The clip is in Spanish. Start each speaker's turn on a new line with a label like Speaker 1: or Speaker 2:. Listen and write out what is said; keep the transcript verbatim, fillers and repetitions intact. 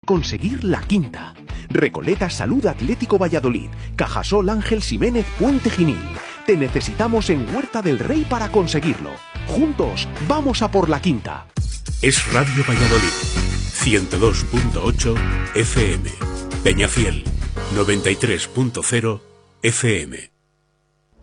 Speaker 1: conseguir la quinta. Recoleta Salud Atlético Valladolid, Cajasol Ángel Ximénez Puente Genil. Te necesitamos en Huerta del Rey para conseguirlo. Juntos, vamos a por la quinta.
Speaker 2: Es Radio Valladolid, ciento dos punto ocho F M. Peñafiel, noventa y tres punto cero F M.